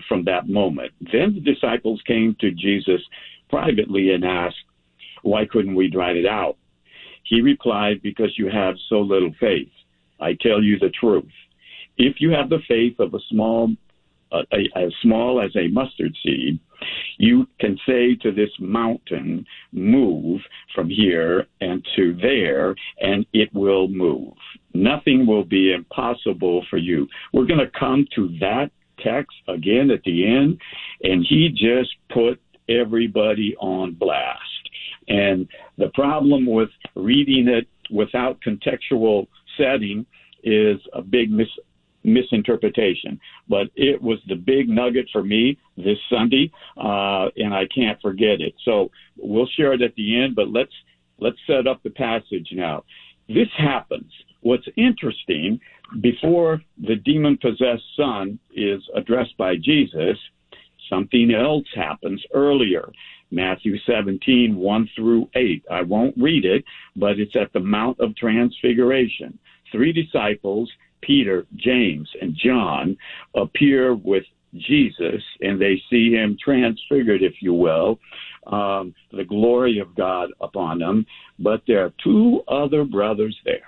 from that moment. Then the disciples came to Jesus privately and asked, "Why couldn't we drive it out?" He replied, "Because you have so little faith. I tell you the truth. If you have the faith of as small as a mustard seed, you can say to this mountain, 'Move from here and to there,' and it will move. Nothing will be impossible for you." We're going to come to that text again at the end, and he just put everybody on blast. And the problem with reading it without contextual setting is a big misinterpretation. But it was the big nugget for me this Sunday, and I can't forget it. So we'll share it at the end, but let's set up the passage now. This happens. What's interesting, before the demon-possessed son is addressed by Jesus, something else happens earlier. Matthew 17, 1 through 8. I won't read it, but it's at the Mount of Transfiguration. 3 disciples, Peter, James, and John, appear with Jesus, and they see him transfigured, if you will, the glory of God upon him. But there are 2 other brothers there,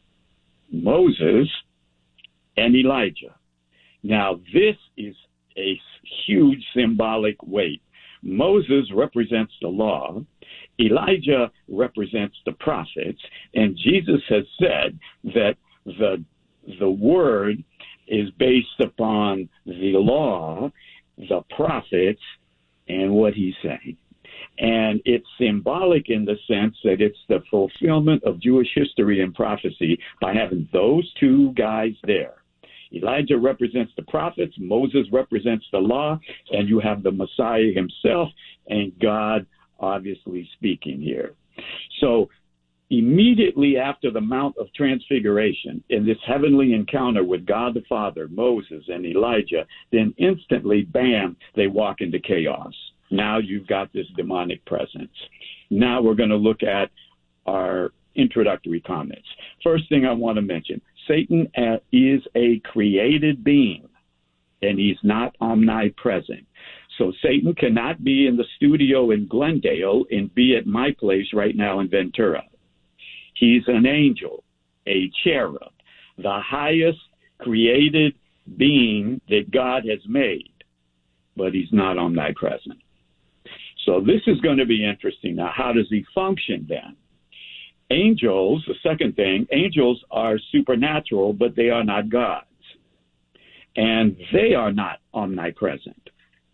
Moses and Elijah. Now, this is a huge symbolic weight. Moses represents the law, Elijah represents the prophets, and Jesus has said that the word is based upon the law, the prophets, and what he's saying. And it's symbolic in the sense that it's the fulfillment of Jewish history and prophecy by having those 2 guys there. Elijah represents the prophets, Moses represents the law, and you have the Messiah himself and God obviously speaking here. So immediately after the Mount of Transfiguration, in this heavenly encounter with God the Father, Moses, and Elijah, then instantly, bam, they walk into chaos. Now you've got this demonic presence. Now we're going to look at our introductory comments. First thing I want to mention, Satan is a created being, and he's not omnipresent. So Satan cannot be in the studio in Glendale and be at my place right now in Ventura. He's an angel, a cherub, the highest created being that God has made, but he's not omnipresent. So this is going to be interesting. Now, how does he function then? Angels, the second thing, angels are supernatural, but they are not gods. And they are not omnipresent.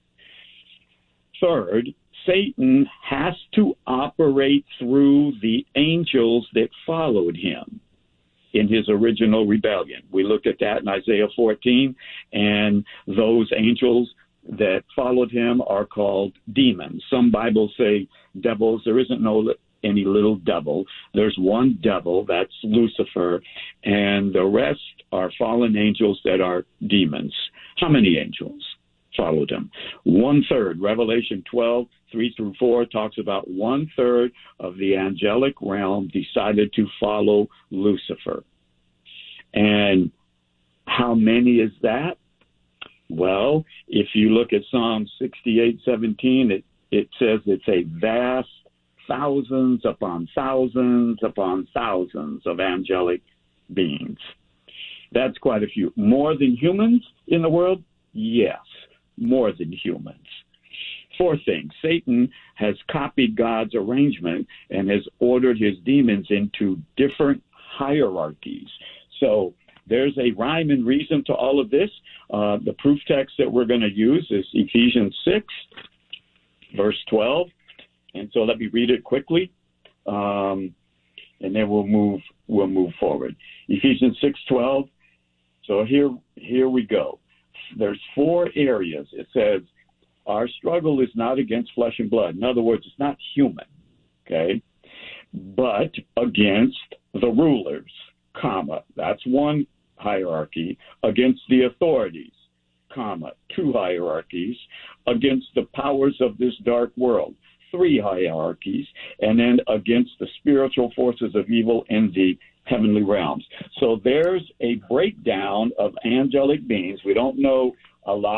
Third, Satan has to operate through the angels that followed him in his original rebellion. We looked at that in Isaiah 14, and those angels that followed him are called demons. Some Bibles say devils. There isn't any little devil. There's one devil, that's Lucifer, and the rest are fallen angels that are demons. How many angels followed him? 1/3. Revelation 12, 3 through 4 talks about 1/3 of the angelic realm decided to follow Lucifer. And how many is that? Well, if you look at Psalm 68:17, it says it's a vast thousands upon thousands upon thousands of angelic beings. That's quite a few. More than humans in the world? Yes, more than humans. Fourth thing, Satan has copied God's arrangement and has ordered his demons into different hierarchies. So there's a rhyme and reason to all of this. The proof text that we're going to use is Ephesians 6, verse 12. And so let me read it quickly, and then we'll move forward. Ephesians 6:12. So here we go. There's 4 areas. It says, our struggle is not against flesh and blood. In other words, it's not human, okay, but against the rulers, comma. That's one hierarchy. Against the authorities, comma. 2 hierarchies. Against the powers of this dark world. 3 hierarchies, and then against the spiritual forces of evil in the heavenly realms. So there's a breakdown of angelic beings. We don't know a lot.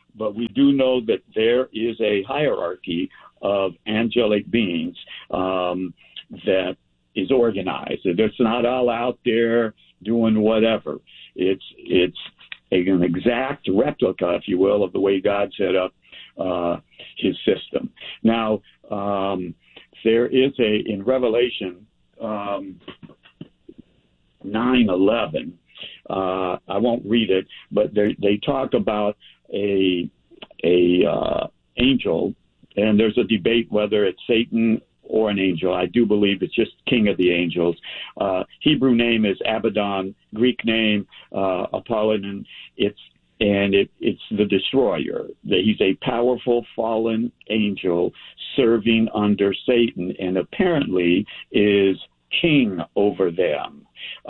but we do know that there is a hierarchy of angelic beings that is organized. It's not all out there doing whatever. It's an exact replica, if you will, of the way God set up his system. Now, there is in Revelation 9:11. I won't read it, but they talk about a angel, and there's a debate whether it's Satan or an angel. I do believe it's just king of the angels. Hebrew name is Abaddon, Greek name Apollyon. It's the destroyer. He's a powerful fallen angel serving under Satan, and apparently is king over them.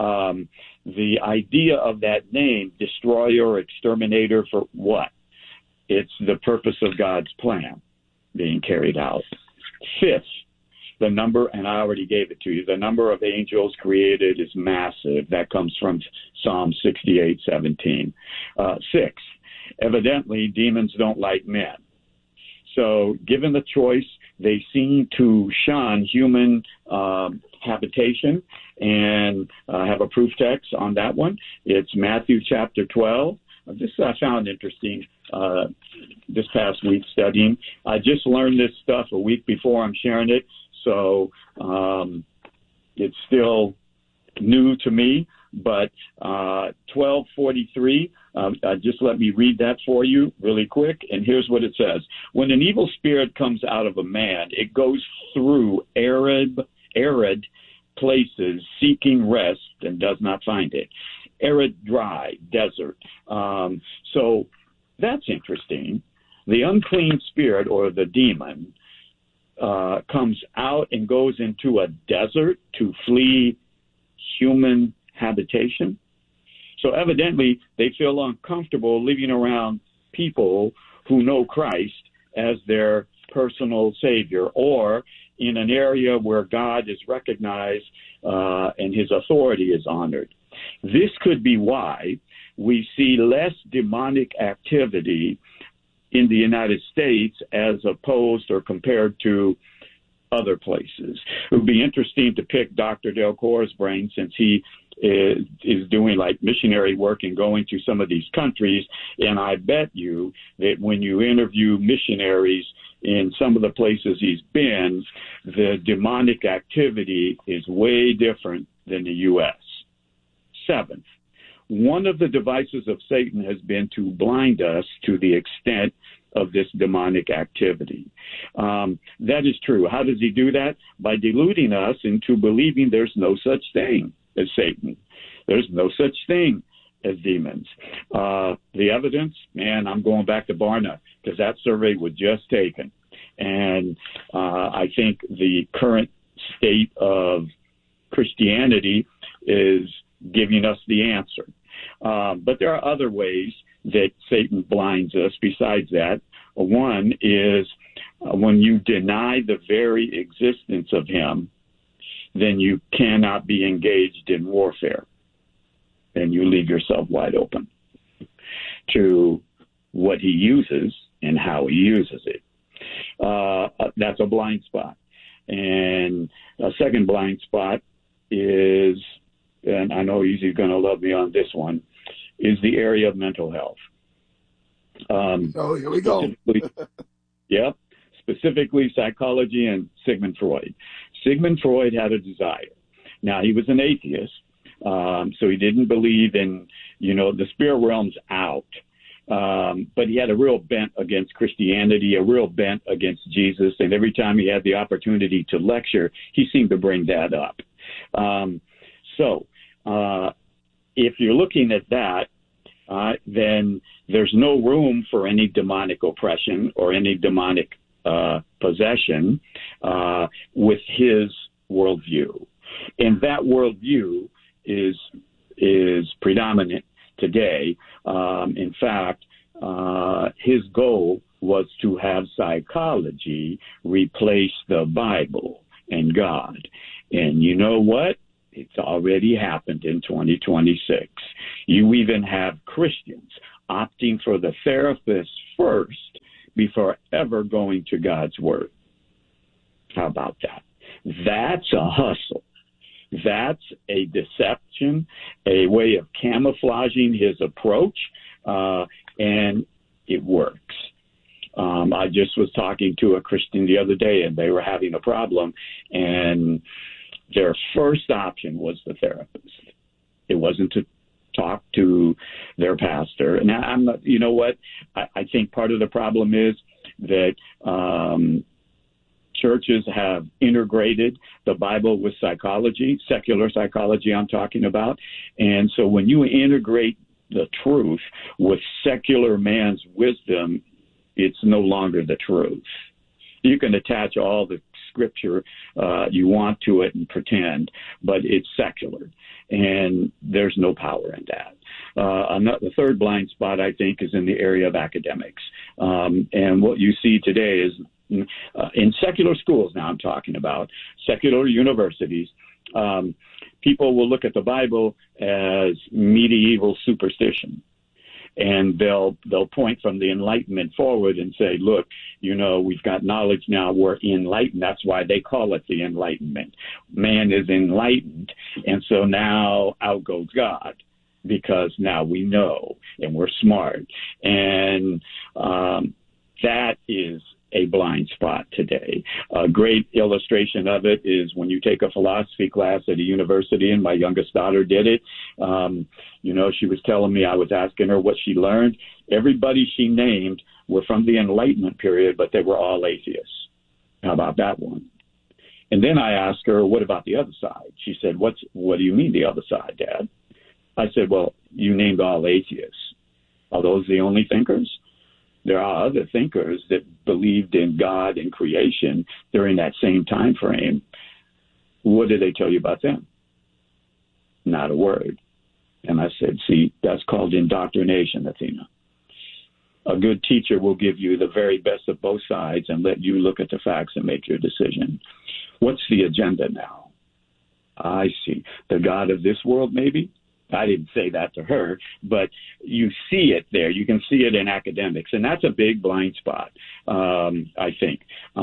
The idea of that name, destroyer or exterminator, for what? It's the purpose of God's plan being carried out. Fifth, the number, and I already gave it to you, the number of angels created is massive. That comes from Psalm 68:17. Sixth, evidently demons don't like men. So given the choice, they seem to shun human habitation, and have a proof text on that one. It's Matthew chapter 12. This I found interesting this past week studying. I just learned this stuff a week before I'm sharing it, so it's still new to me. But 12:43, just let me read that for you really quick. And here's what it says. When an evil spirit comes out of a man, it goes through arid places seeking rest and does not find it. Arid, dry, desert. So that's interesting. The unclean spirit, or the demon, comes out and goes into a desert to flee human habitation. So evidently they feel uncomfortable living around people who know Christ as their personal Savior, or in an area where God is recognized and his authority is honored. This could be why we see less demonic activity in the United States as opposed or compared to other places. It would be interesting to pick Dr. Delcour's brain, since he is doing like missionary work and going to some of these countries. And I bet you that when you interview missionaries in some of the places he's been, the demonic activity is way different than the U.S. Seventh, one of the devices of Satan has been to blind us to the extent of this demonic activity. That is true. How does he do that? By deluding us into believing there's no such thing as Satan. There's no such thing as demons. The evidence, man, I'm going back to Barna, because that survey was just taken. And I think the current state of Christianity is giving us the answer. But there are other ways that Satan blinds us besides that. One is when you deny the very existence of him, then you cannot be engaged in warfare. And you leave yourself wide open to what he uses and how he uses it. That's a blind spot. And a second blind spot is, and I know he's going to love me on this one, is the area of mental health. Here we go. Yep. Specifically psychology and Sigmund Freud. Sigmund Freud had a desire. Now, he was an atheist, so he didn't believe in, the spirit realm's out. But he had a real bent against Christianity, a real bent against Jesus, and every time he had the opportunity to lecture, he seemed to bring that up. So if you're looking at that, then there's no room for any demonic oppression or any demonic possession with his worldview. And that worldview is predominant today. In fact, his goal was to have psychology replace the Bible and God. And you know what? It's already happened in 2026. You even have Christians opting for the therapist first before ever going to God's Word. How about that? That's a hustle. That's a deception, a way of camouflaging his approach, and it works. I just was talking to a Christian the other day, and they were having a problem, and their first option was the therapist. It wasn't to talk to their pastor. And I'm not, you know what? I think part of the problem is that churches have integrated the Bible with psychology, secular psychology I'm talking about. And so when you integrate the truth with secular man's wisdom, it's no longer the truth. You can attach all the scripture you want to it and pretend, but it's secular, and there's no power in that. The third blind spot, I think, is in the area of academics. And what you see today is in secular schools, now I'm talking about, secular universities, people will look at the Bible as medieval superstition. And they'll point from the Enlightenment forward and say, look, you know, we've got knowledge now. We're enlightened. That's why they call it the Enlightenment. Man is enlightened. And so now out goes God, because now we know and we're smart. And that is a blind spot today. A great illustration of it is when you take a philosophy class at a university, and my youngest daughter did it. You know, she was telling me, I was asking her what she learned. Everybody she named were from the Enlightenment period, but they were all atheists. How about that one? And then I asked her, what about the other side? She said, what do you mean the other side, Dad? I said, well, you named all atheists. Are those the only thinkers? There are other thinkers that believed in God and creation during that same time frame. What did they tell you about them? Not a word. And I said, see, that's called indoctrination, Athena. A good teacher will give you the very best of both sides and let you look at the facts and make your decision. What's the agenda now? I see. The God of this world, maybe? I didn't say that to her, but you see it there. You can see it in academics, and that's a big blind spot, I think.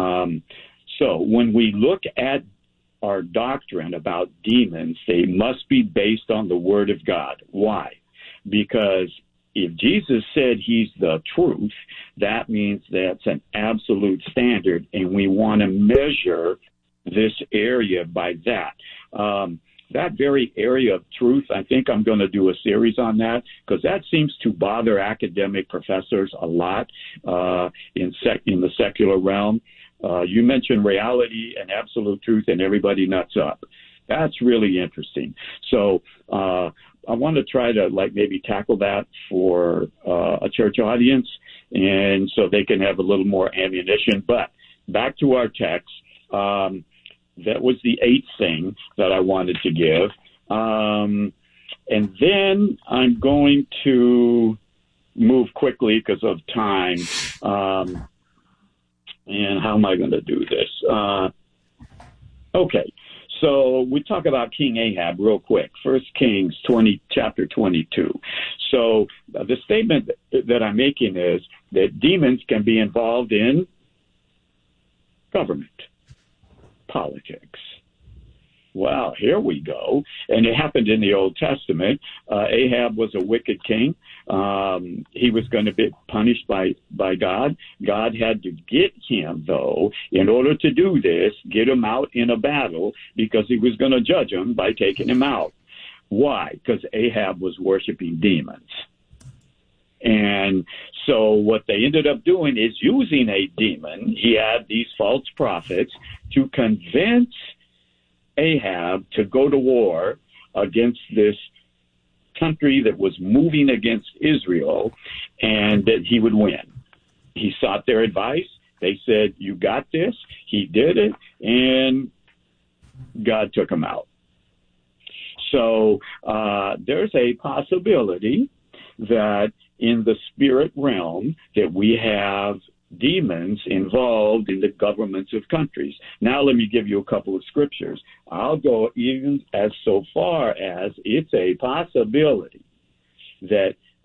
So when we look at our doctrine about demons, they must be based on the Word of God. Why? Because if Jesus said he's the truth, that means that's an absolute standard, and we want to measure this area by that. That very area of truth, I think I'm going to do a series on that, because that seems to bother academic professors a lot in the secular realm. You mentioned reality and absolute truth, and everybody nuts up. That's really interesting. So I want to try to maybe tackle that for a church audience, and so they can have a little more ammunition. But back to our text. That was the eighth thing that I wanted to give. And then I'm going to move quickly because of time. And how am I going to do this? Okay. So we talk about King Ahab real quick. 1 Kings chapter 22. So the statement that I'm making is that demons can be involved in government, politics. Well, here we go. And it happened in the Old Testament. Ahab was a wicked king. He was going to be punished by God. God had to get him, though, in order to do this, get him out in a battle, because he was going to judge him by taking him out. Why? Because Ahab was worshiping demons. And so what they ended up doing is using a demon. He had these false prophets to convince Ahab to go to war against this country that was moving against Israel, and that he would win. He sought their advice. They said, you got this. He did it, and God took him out. So there's a possibility that in the spirit realm that we have demons involved in the governments of countries. Now let me give you a couple of scriptures. I'll go even as so far as it's a possibility that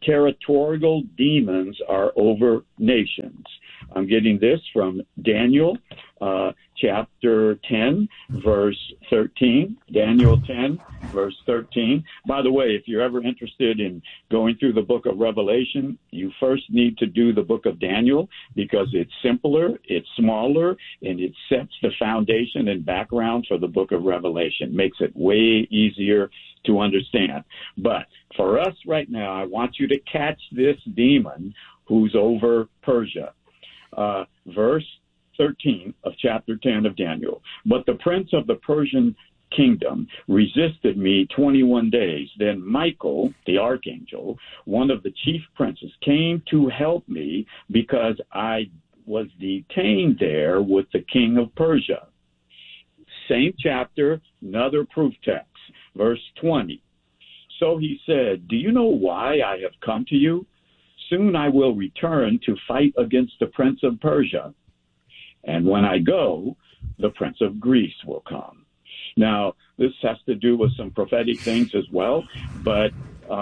territorial demons are over nations. I'm getting this from Daniel chapter 10, verse 13. Daniel 10, verse 13. By the way, if you're ever interested in going through the book of Revelation, you first need to do the book of Daniel because it's simpler, it's smaller, and it sets the foundation and background for the book of Revelation. Makes it way easier to understand. But for us right now, I want you to catch this demon who's over Persia. Verse 13 of chapter 10 of Daniel. But the prince of the Persian kingdom resisted me 21 days. Then Michael, the archangel, one of the chief princes, came to help me because I was detained there with the king of Persia. Same chapter, another proof text, verse 20. So he said, do you know why I have come to you? Soon I will return to fight against the prince of Persia. And when I go, the prince of Greece will come. Now, this has to do with some prophetic things as well, but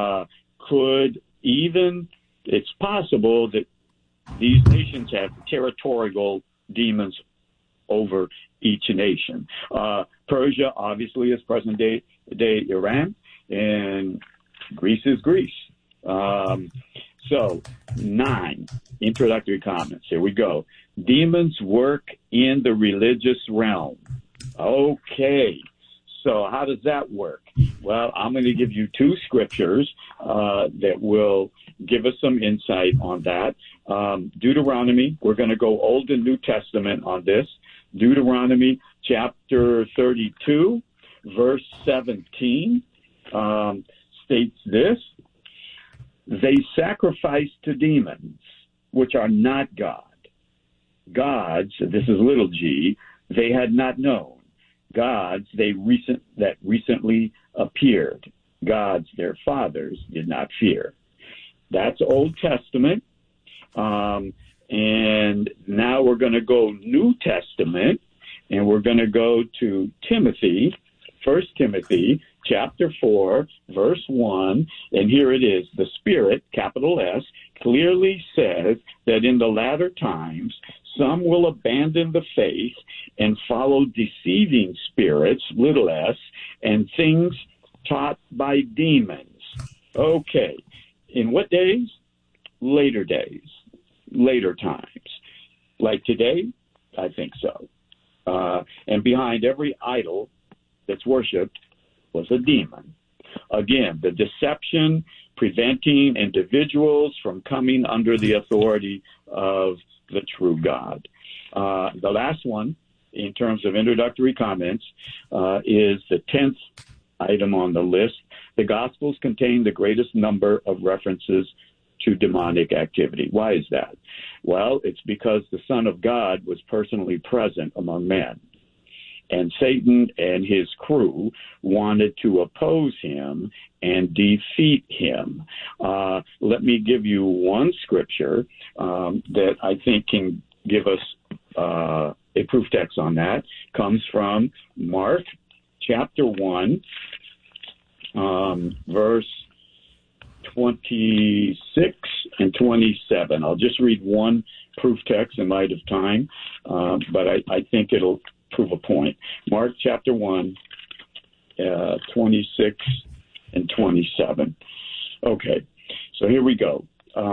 it's possible that these nations have territorial demons over each nation. Persia, obviously, is present-day Iran, and Greece is Greece. So, 9 introductory comments. Here we go. Demons work in the religious realm. Okay. So how does that work? Well, I'm going to give you 2 scriptures that will give us some insight on that. Deuteronomy, we're going to go Old and New Testament on this. Deuteronomy chapter 32, verse 17 states this. They sacrifice to demons, which are not God. Gods, this is little g, they had not known. Gods that recently appeared. Gods their fathers did not fear. That's Old Testament. And now we're going to go New Testament, and we're going to go to Timothy, 1 Timothy chapter 4, verse 1, and here it is. The Spirit, capital S, clearly says that in the latter times, some will abandon the faith and follow deceiving spirits, little s, and things taught by demons. Okay. In what days? Later days. Later times. Like today? I think so. And behind every idol that's worshipped was a demon. Again, the deception preventing individuals from coming under the authority of the true God. The last one, in terms of introductory comments, is the 10th item on the list. The Gospels contain the greatest number of references to demonic activity. Why is that? Well, it's because the Son of God was personally present among men. And Satan and his crew wanted to oppose him and defeat him. Let me give you one scripture that I think can give us a proof text on that. Comes from Mark chapter 1, verse 26 and 27. I'll just read one proof text in light of time, but I think it'll prove a point. Mark chapter 1, 26 and 27. Okay, so here we go.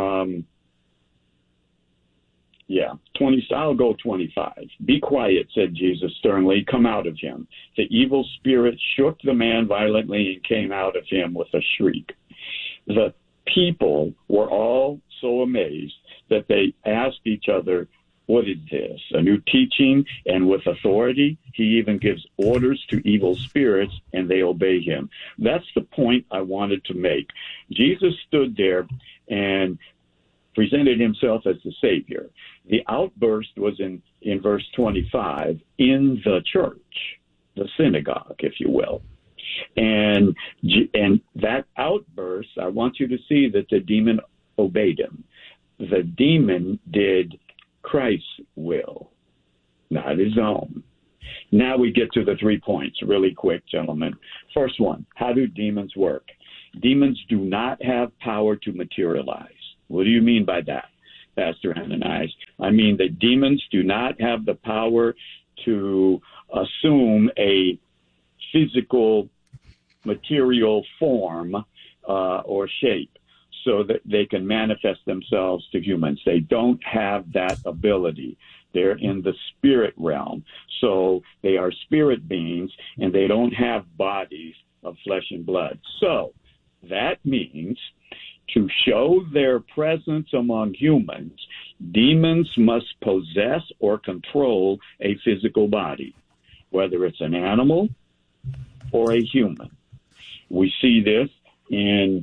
I'll go 25. Be quiet, said Jesus sternly. Come out of him. The evil spirit shook the man violently and came out of him with a shriek. The people were all so amazed that they asked each other, what is this? A new teaching, and with authority, he even gives orders to evil spirits, and they obey him. That's the point I wanted to make. Jesus stood there and presented himself as the Savior. The outburst was in verse 25, in the church, the synagogue, if you will. And that outburst, I want you to see that the demon obeyed him. The demon did Christ's will, not his own. Now we get to the 3 points really quick, gentlemen. First one, how do demons work? Demons do not have power to materialize. What do you mean by that, Pastor Ananias? I mean that demons do not have the power to assume a physical, material form or shape so that they can manifest themselves to humans. They don't have that ability. They're in the spirit realm. So they are spirit beings, and they don't have bodies of flesh and blood. So that means to show their presence among humans, demons must possess or control a physical body, whether it's an animal or a human. We see this in,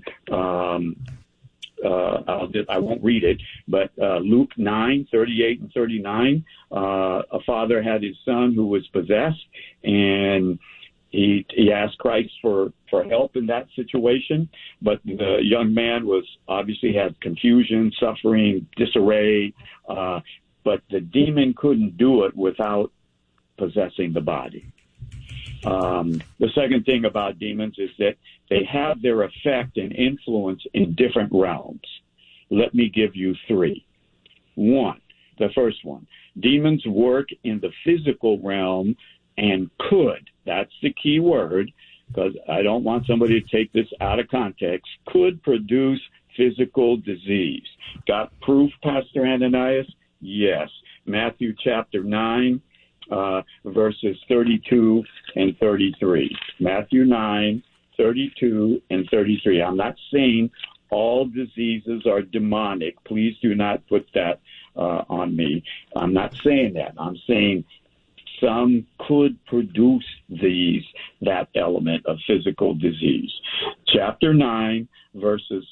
I won't read it, but Luke 9:38 and 39, a father had his son who was possessed, and he asked Christ for help in that situation, but the young man was obviously had confusion, suffering, disarray, but the demon couldn't do it without possessing the body. The second thing about demons is that they have their effect and influence in different realms. Let me give you three. One, the first one, demons work in the physical realm and could, that's the key word, because I don't want somebody to take this out of context, could produce physical disease. Got proof, Pastor Ananias? Yes. Matthew chapter 9. Verses 32 and 33. Matthew 9, 32 and 33. I'm not saying all diseases are demonic. Please do not put that on me. I'm not saying that. I'm saying some could produce that element of physical disease. Chapter 9, verses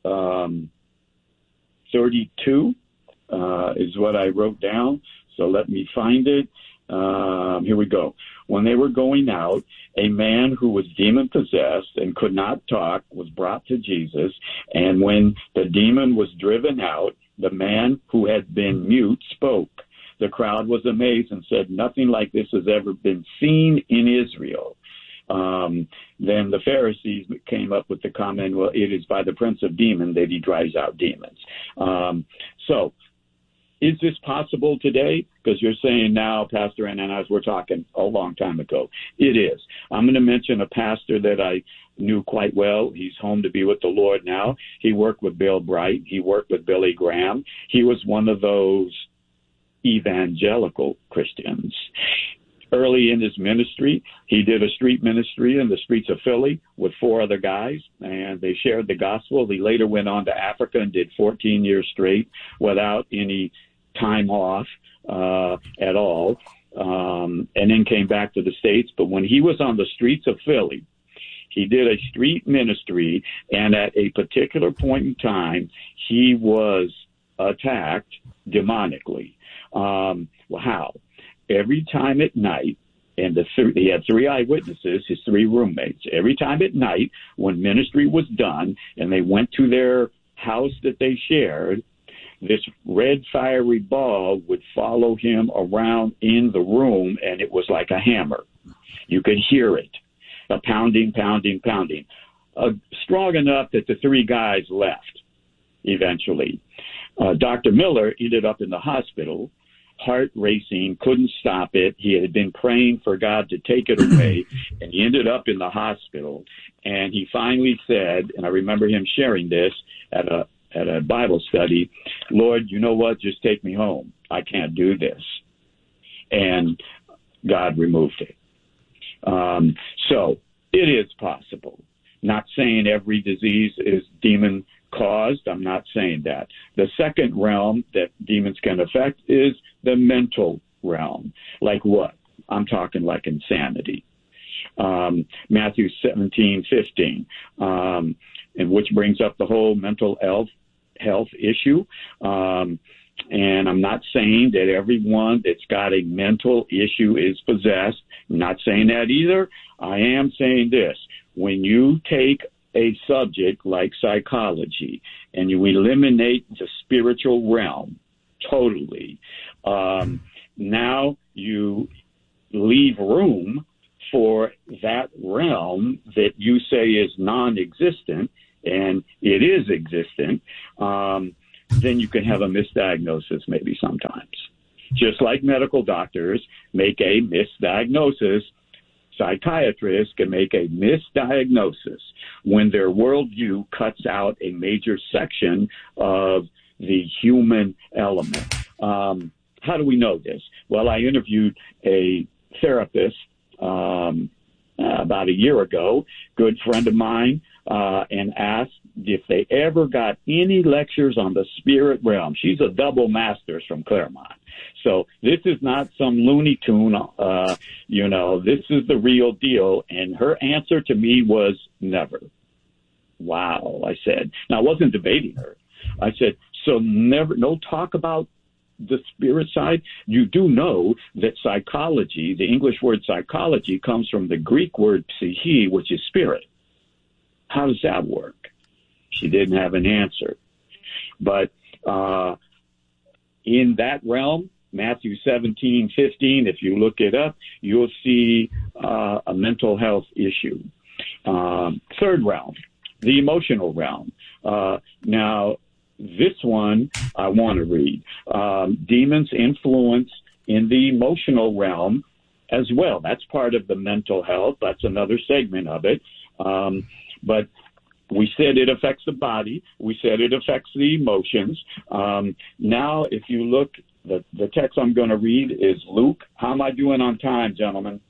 32 is what I wrote down. So let me find it. Here we go. When they were going out, a man who was demon-possessed and could not talk was brought to Jesus. And when the demon was driven out, the man who had been mute spoke. The crowd was amazed and said, "Nothing like this has ever been seen in Israel." Then the Pharisees came up with the comment, well, it is by the prince of demons that he drives out demons. So is this possible today? Because you're saying now, Pastor Ananias, we're talking a long time ago. It is. I'm going to mention a pastor that I knew quite well. He's home to be with the Lord now. He worked with Bill Bright. He worked with Billy Graham. He was one of those evangelical Christians. Early in his ministry, he did a street ministry in the streets of Philly with 4 other guys, and they shared the gospel. He later went on to Africa and did 14 years straight without any time off at all, and then came back to the States. But when he was on the streets of Philly, he did a street ministry, and at a particular point in time, he was attacked demonically. How? Every time at night, and he had 3 eyewitnesses, his 3 roommates. Every time at night when ministry was done and they went to their house that they shared, this red fiery ball would follow him around in the room, and it was like a hammer. You could hear it, a pounding, pounding, pounding. Strong enough that the 3 guys left eventually. Dr. Miller ended up in the hospital, heart racing, couldn't stop it. He had been praying for God to take it away, and he ended up in the hospital. And he finally said, and I remember him sharing this at a Bible study, "Lord, you know what? Just take me home. I can't do this." And God removed it. So it is possible. Not saying every disease is demon caused. I'm not saying that. The second realm that demons can affect is the mental realm. Like what? I'm talking like insanity. Matthew 17:15, and which brings up the whole mental health issue. And I'm not saying that everyone that's got a mental issue is possessed. I'm not saying that either. I am saying this. When you take a subject like psychology and you eliminate the spiritual realm totally, now you leave room for that realm that you say is non-existent, and it is existent, then you can have a misdiagnosis maybe sometimes. Just like medical doctors make a misdiagnosis, psychiatrists can make a misdiagnosis when their worldview cuts out a major section of the human element. How do we know this? Well, I interviewed a therapist about a year ago, good friend of mine, and asked if they ever got any lectures on the spirit realm. She's a double master's from Claremont. So this is not some Looney Tune, this is the real deal. And her answer to me was never. Wow, I said. Now, I wasn't debating her. I said, so never, no talk about the spirit side. You do know that psychology, the English word psychology, comes from the Greek word psyche, which is spirit. How does that work? She didn't have an answer. But in that realm, Matthew 17:15, if you look it up, you'll see a mental health issue. Third realm, the emotional realm. Now, this one I want to read. Demons influence in the emotional realm as well. That's part of the mental health. That's another segment of it. But we said it affects the body. We said it affects the emotions. Now, if you look, the text I'm going to read is Luke. How am I doing on time, gentlemen?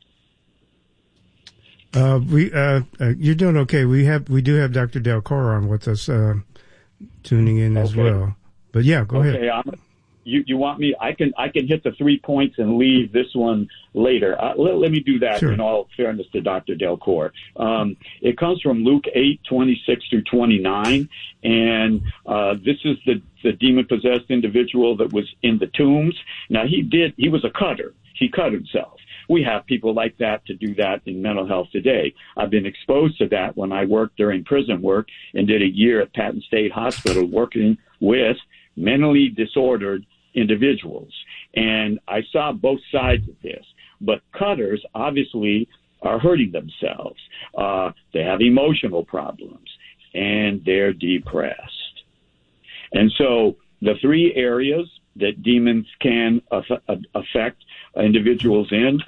You're doing okay. We do have Dr. Del Coro on with us, tuning in as well. But yeah, go ahead. You want me? I can hit the 3 points and leave this one later. Let me do that. Sure. In all fairness to Dr. Del Coro. It comes from Luke 8:26-29, and this is the demon-possessed individual that was in the tombs. Now he was a cutter. He cut himself. We have people like that to do that in mental health today. I've been exposed to that when I worked during prison work and did a year at Patton State Hospital working with mentally disordered individuals. And I saw both sides of this. But cutters obviously are hurting themselves. They have emotional problems, and they're depressed. And so the three areas that demons can affect individuals in,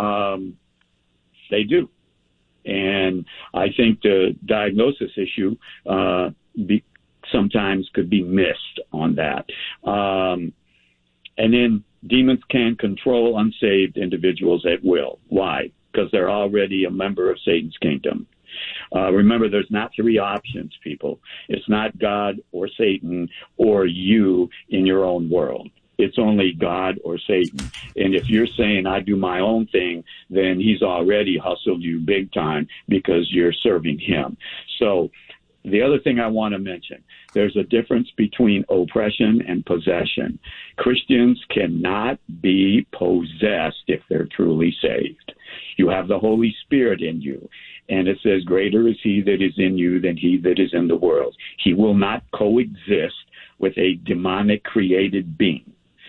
they do. And I think the diagnosis issue sometimes could be missed on that. And then demons can control unsaved individuals at will. Why? Because they're already a member of Satan's kingdom. Remember, there's not three options, people. It's not God or Satan or you in your own world. It's only God or Satan. And if you're saying, I do my own thing, then he's already hustled you big time because you're serving him. So the other thing I want to mention, there's a difference between oppression and possession. Christians cannot be possessed if they're truly saved. You have the Holy Spirit in you. And it says, greater is he that is in you than he that is in the world. He will not coexist with a demonic created being.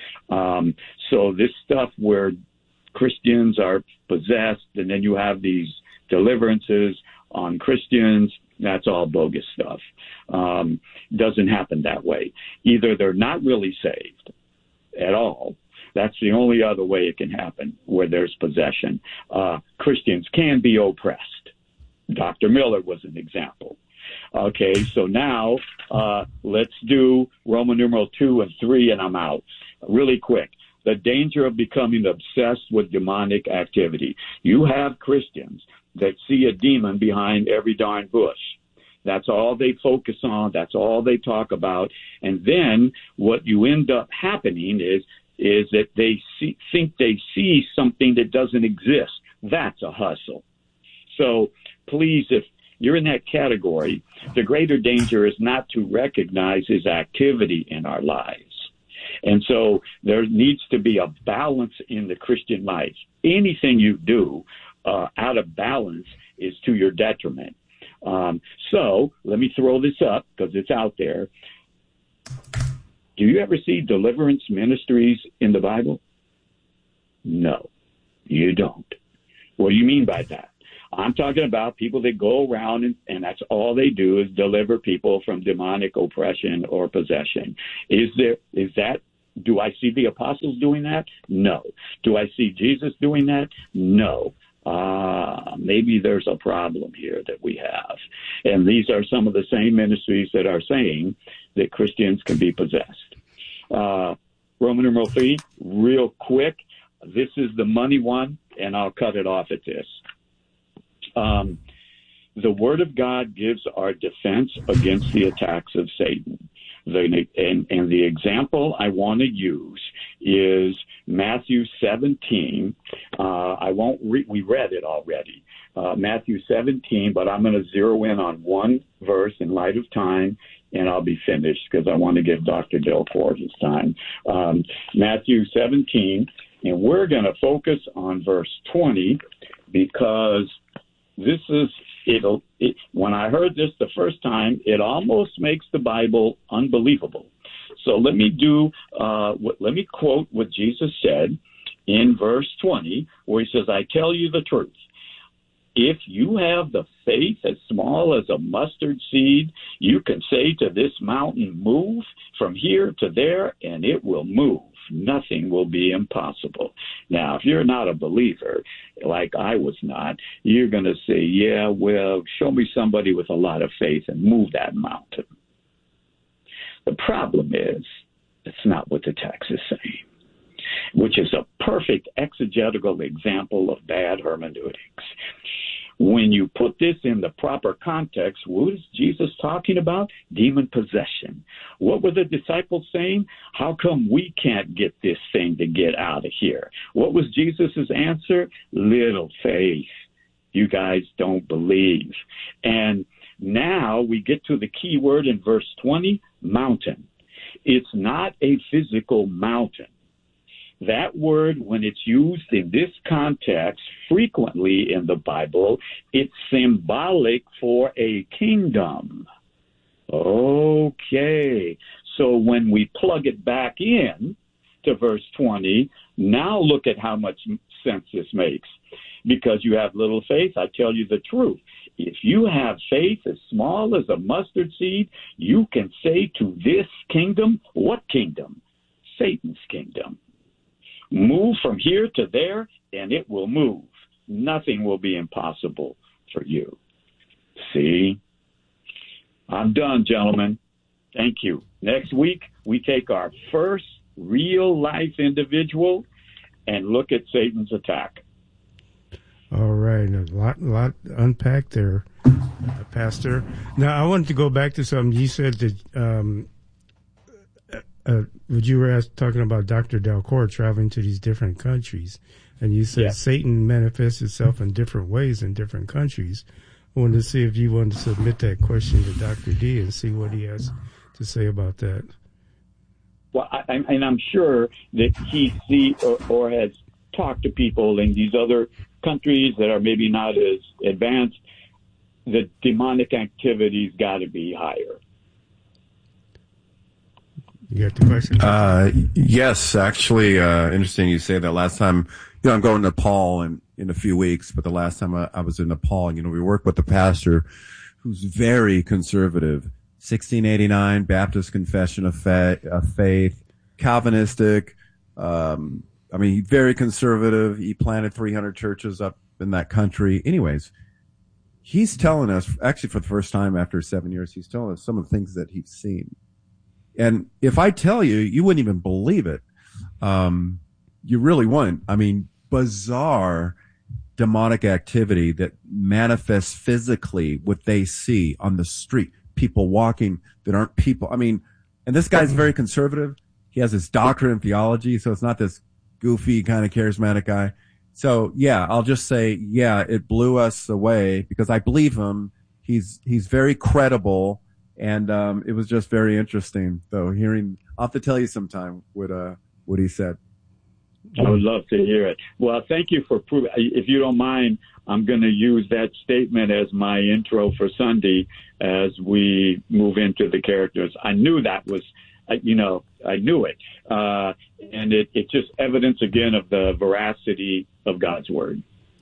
So this stuff where Christians are possessed and then you have these deliverances on Christians, that's all bogus stuff. Doesn't happen that way. Either they're not really saved at all. That's the only other way it can happen, where there's possession. Christians can be oppressed. Dr. Miller was an example. Okay, so now let's do Roman numeral 2 and 3, and I'm out. Really quick. The danger of becoming obsessed with demonic activity. You have Christians that see a demon behind every darn bush. That's all they focus on. That's all they talk about. And then what you end up happening is that they think they see something that doesn't exist. That's a hustle. So please, if you're in that category, the greater danger is not to recognize his activity in our lives. And so there needs to be a balance in the Christian life. Anything you do out of balance is to your detriment. So let me throw this up because it's out there. Do you ever see deliverance ministries in the Bible? No, you don't. What do you mean by that? I'm talking about people that go around and that's all they do is deliver people from demonic oppression or possession. Do I see the apostles doing that? No. Do I see Jesus doing that? No. Maybe there's a problem here that we have. And these are some of the same ministries that are saying that Christians can be possessed. Roman numeral 3, real quick. This is the money one, and I'll cut it off at this. The Word of God gives our defense against the attacks of Satan. And the example I want to use is Matthew 17. We read it already. Matthew 17, but I'm going to zero in on one verse in light of time, and I'll be finished because I want to give Dr. Delcourt his time. Matthew 17, and we're going to focus on verse 20 because this is when I heard this the first time, it almost makes the Bible unbelievable. So let me quote what Jesus said in verse 20, where he says, I tell you the truth. If you have the faith as small as a mustard seed, you can say to this mountain, move from here to there, and it will move. Nothing will be impossible. Now, if you're not a believer, like I was not, you're going to say, yeah, well, show me somebody with a lot of faith and move that mountain. The problem is, it's not what the text is saying, which is a perfect exegetical example of bad hermeneutics. When you put this in the proper context, what is Jesus talking about? Demon possession. What were the disciples saying? How come we can't get this thing to get out of here? What was Jesus' answer? Little faith. You guys don't believe. And now we get to the key word in verse 20, mountain. It's not a physical mountain. That word, when it's used in this context frequently in the Bible, it's symbolic for a kingdom. Okay. So when we plug it back in to verse 20, now look at how much sense this makes. Because you have little faith, I tell you the truth. If you have faith as small as a mustard seed, you can say to this kingdom, what kingdom? Satan's kingdom. Move from here to there, and it will move. Nothing will be impossible for you. See? I'm done, gentlemen. Thank you. Next week, we take our first real-life individual and look at Satan's attack. All right. A lot unpacked there, Pastor. Now, I wanted to go back to something you said that you were talking about Dr. Delcourt traveling to these different countries, and you said Satan manifests itself in different ways in different countries. I wanted to see if you wanted to submit that question to Dr. D and see what he has to say about that. Well, I'm sure that he sees or has talked to people in these other countries that are maybe not as advanced. The demonic activity's got to be higher. You got the question? Yes, actually, interesting you say that. Last time, I'm going to Nepal in a few weeks, but the last time I was in Nepal, we worked with the pastor who's very conservative, 1689 Baptist Confession of Faith, Calvinistic, very conservative. He planted 300 churches up in that country. Anyways, he's telling us, actually for the first time after 7 years, he's telling us some of the things that he's seen. And if I tell you, you wouldn't even believe it. You really wouldn't. Bizarre demonic activity that manifests physically what they see on the street. People walking that aren't people. And this guy's very conservative. He has his doctorate in theology, so it's not this goofy kind of charismatic guy. So, I'll just say, it blew us away because I believe him. He's very credible. And it was just very interesting, though, hearing. I'll have to tell you sometime what he said. I would love to hear it. Well, thank you for proving. If you don't mind, I'm going to use that statement as my intro for Sunday as we move into the characters. I knew that was, I knew it. And it's just evidence, again, of the veracity of God's Word.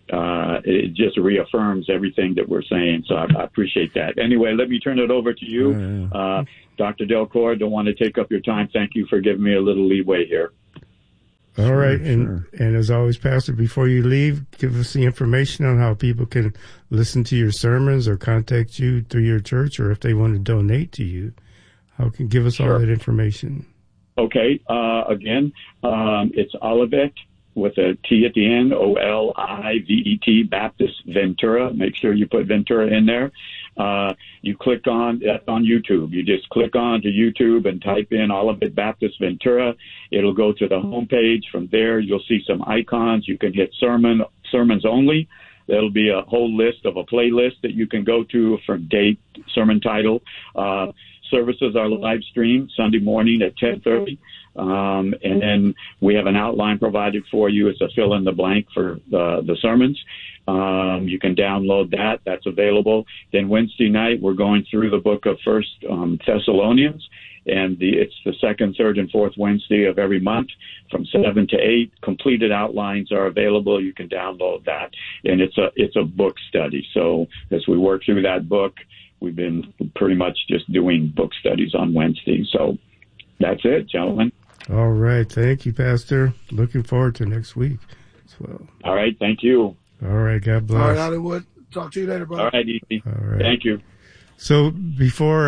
it just reaffirms everything that we're saying. So I appreciate that. Anyway, let me turn it over to you. Dr. Delcourt, don't want to take up your time. Thank you for giving me a little leeway here. All right. And as always, Pastor, before you leave, give us the information on how people can listen to your sermons or contact you through your church, or if they want to donate to you. How can give us all that information? Okay. Again, it's Olivet with a T at the end, Olivet, Baptist Ventura. Make sure you put Ventura in there. You click on YouTube. You just click on to YouTube and type in Olivet Baptist Ventura. It'll go to the homepage. From there, you'll see some icons. You can hit sermons only. There'll be a whole list of a playlist that you can go to from date, sermon title. Services are live streamed Sunday morning at 10:30. And then we have an outline provided for you. It's a fill in the blank for the sermons. You can download that. That's available. Then Wednesday night, we're going through the book of First Thessalonians. And it's the second, third, and fourth Wednesday of every month from 7 to 8. Completed outlines are available. You can download that. And it's a book study. So as we work through that book, we've been pretty much just doing book studies on Wednesday. So that's it, gentlemen. All right. Thank you, Pastor. Looking forward to next week as well. All right. Thank you. All right. God bless. All right, Hollywood. Talk to you later, brother. All right, Easy. All right. Thank you. So before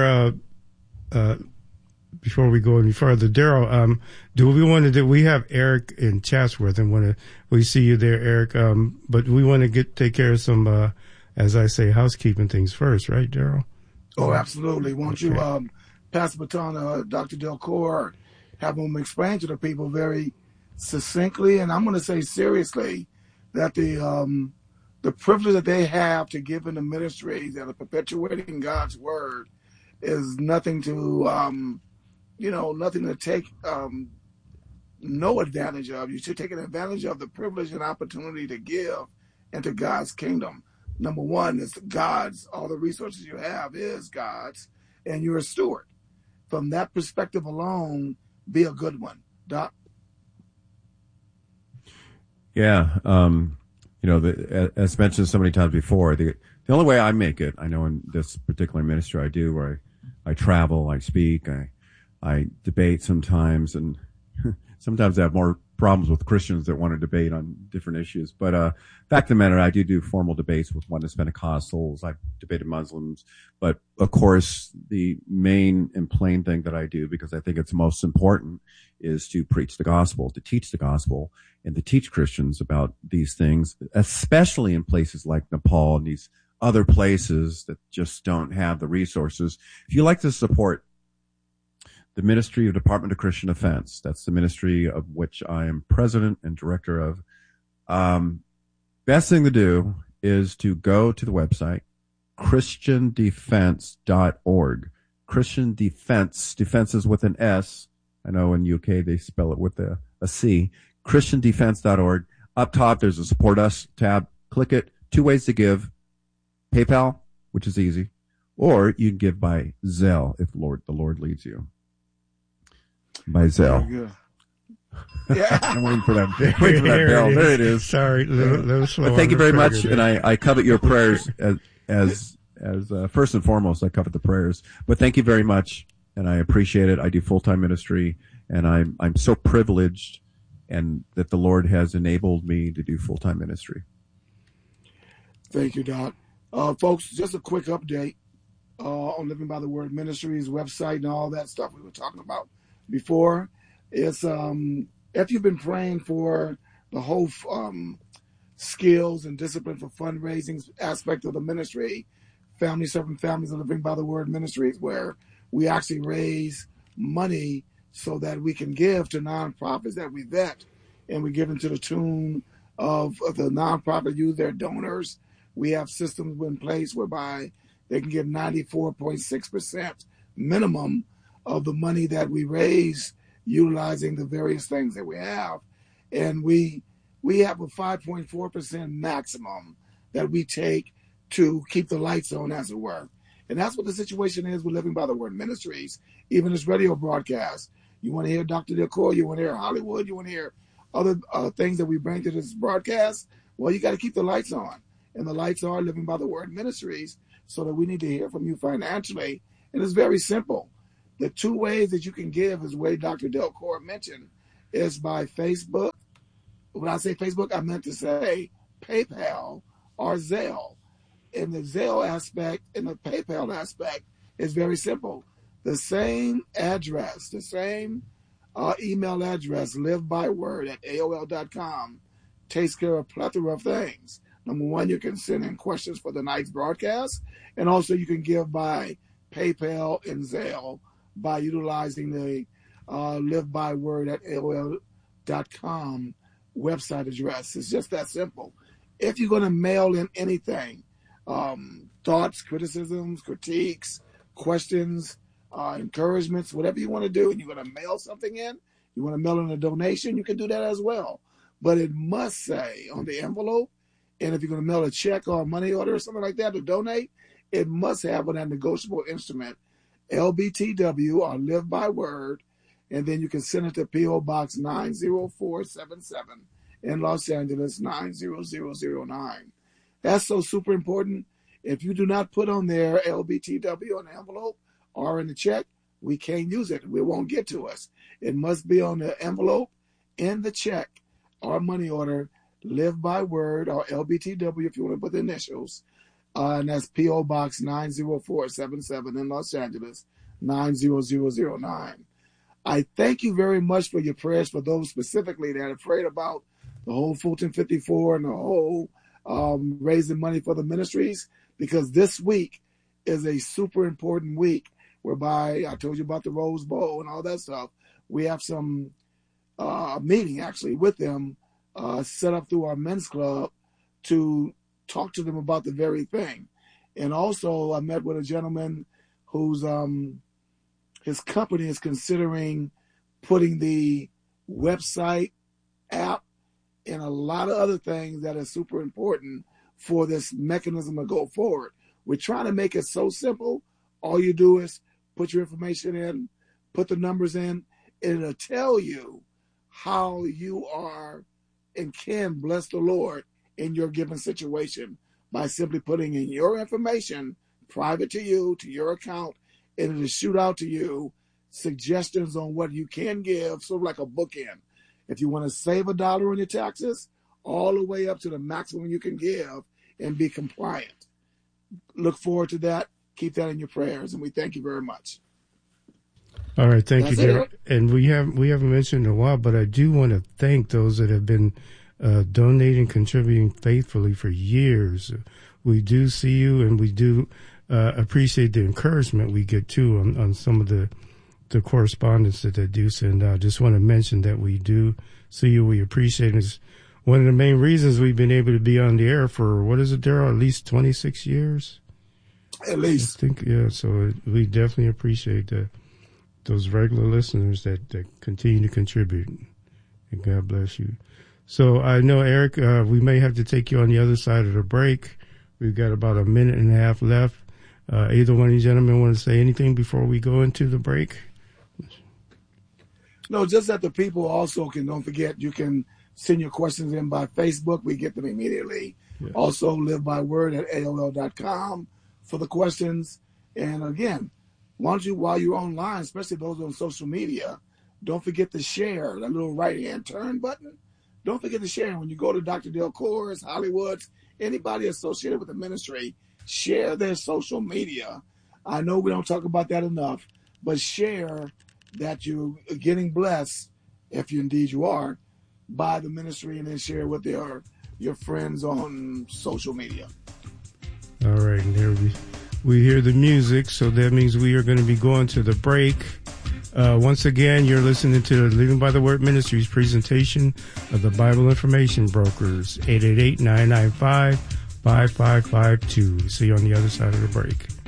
we go any further, Daryl, we have Eric in Chatsworth, and we see you there, Eric. But we want to take care of some, as I say, housekeeping things first, right, Daryl? Oh, absolutely. Won't you pass the baton to Dr. Delcourt, have him explain to the people very succinctly, and I'm going to say seriously, that the privilege that they have to give in the ministries that are perpetuating God's word is nothing to, nothing to take no advantage of. You should take an advantage of the privilege and opportunity to give into God's kingdom. Number one is God's. All the resources you have is God's, and you're a steward. From that perspective alone, be a good one. Doc? Yeah. As mentioned so many times before, the only way I make it, I know in this particular ministry I do, where I travel, I speak, I debate sometimes, and sometimes I have more problems with Christians that want to debate on different issues. But back to the matter, I do formal debates with Oneness Pentecostals. I've debated Muslims. But, of course, the main and plain thing that I do, because I think it's most important, is to preach the gospel, to teach the gospel, and to teach Christians about these things, especially in places like Nepal and these other places that just don't have the resources. If you like to support the Ministry of Department of Christian Defense, that's the ministry of which I am president and director of, best thing to do is to go to the website, christiandefense.org. Christian Defense, defense is with an S. I know in UK they spell it with a C. christiandefense.org. Up top, there's a Support Us tab. Click it. 2 ways to give. PayPal, which is easy, or you can give by Zelle if the Lord leads you. By Zelle. Yeah. I'm waiting for that bell. There it is. Sorry, little slow. But thank you very much, and I covet your prayers as first and foremost. I covet the prayers, but thank you very much, and I appreciate it. I do full-time ministry, and I'm so privileged, and that the Lord has enabled me to do full-time ministry. Thank you, Doc. Folks, just a quick update on Living by the Word Ministries website and all that stuff we were talking about before. It's if you've been praying for the whole skills and discipline for fundraising aspect of the ministry, Family Serving Families and Living by the Word Ministries, where we actually raise money so that we can give to nonprofits that we vet, and we give into the tune of the nonprofit use their donors. We have systems in place whereby they can give 94.6% minimum of the money that we raise utilizing the various things that we have. And we have a 5.4% maximum that we take to keep the lights on, as it were. And that's what the situation is with Living by the Word Ministries, even this radio broadcast. You want to hear Dr. Delcourt, you want to hear Hollywood, you want to hear other things that we bring to this broadcast, Well, you got to keep the lights on. And the lights are Living by the Word Ministries, so that we need to hear from you financially. And it's very simple. The two ways that you can give, is the way Dr. Delcourt mentioned, is by Facebook. When I say Facebook, I meant to say PayPal or Zelle. In the Zelle aspect and the PayPal aspect is very simple. The same address, the same email address, livebyword@aol.com, takes care of a plethora of things. Number one, you can send in questions for the night's broadcast, and also you can give by PayPal and Zelle by utilizing the livebyword@aol.com website address. It's just that simple. If you're going to mail in anything, thoughts, criticisms, critiques, questions, encouragements, whatever you want to do, and you're going to mail something in, you want to mail in a donation, you can do that as well. But it must say on the envelope, and if you're going to mail a check or a money order or something like that to donate, it must have on that negotiable instrument, LBTW or Live by Word, and then you can send it to P.O. Box 90477 in Los Angeles 90009. That's so super important. If you do not put on there LBTW on the envelope or in the check, we can't use it. It won't get to us. It must be on the envelope, in the check, or money order, Live by Word or LBTW if you want to put the initials. And that's P.O. Box 90477 in Los Angeles 90009. I thank you very much for your prayers for those specifically that are afraid about the whole Fulton 54 and the whole raising money for the ministries, because this week is a super important week whereby I told you about the Rose Bowl and all that stuff. We have some meeting actually with them set up through our men's club to talk to them about the very thing. And also I met with a gentleman whose his company is considering putting the website, app, and a lot of other things that are super important for this mechanism to go forward. We're trying to make it so simple. All you do is put your information in, put the numbers in, and it'll tell you how you are and can bless the Lord in your given situation by simply putting in your information, private to you, to your account, and it'll shoot out to you suggestions on what you can give, sort of like a bookend. If you want to save $1 on your taxes, all the way up to the maximum you can give and be compliant. Look forward to that. Keep that in your prayers, and we thank you very much. All right, thank you, Darrell. And we haven't mentioned in a while, but I do want to thank those that have been donating, contributing faithfully for years. We do see you, and we do appreciate the encouragement we get too on some of the correspondence that they do send out. Just want to mention that we do see you. We appreciate it. It's one of the main reasons we've been able to be on the air for, what is it, Darrell? At least 26 years? At least. I think, yeah. So we definitely appreciate those regular listeners that continue to contribute. And God bless you. So I know, Eric, we may have to take you on the other side of the break. We've got about a minute and a half left. Either one of you gentlemen want to say anything before we go into the break? No, just that the people also don't forget, you can send your questions in by Facebook. We get them immediately. Yes. Also, livebyword@aol.com for the questions. And again, while you're online, especially those on social media, don't forget to share that little right-hand turn button. Don't forget to share. When you go to Dr. Delcourt's, Hollywood's, anybody associated with the ministry, share their social media. I know we don't talk about that enough, but share that you're getting blessed, if you are, by the ministry, and then share with your friends on social media. All right, and there we hear the music, so that means we are going to be going to the break. Once again, you're listening to the Living by the Word Ministries presentation of the Bible Information Brokers, 888-995-5552. See you on the other side of the break.